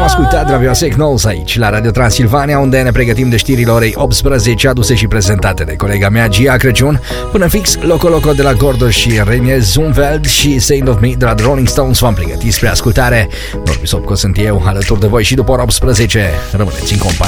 ascultat Ravioase Knowles aici, la Radio Transilvania, unde ne pregătim de știrile orei 18, aduse și prezentate de colega mea Gia Crăciun. Până fix, Loco Loco de la Gordo și Renier Zumveld și Saint of Me de la The Rolling Stones v-am pregătit spre ascultare. Norbi Sopco sunt eu, alături de voi și după ora 18. Rămâneți în companie.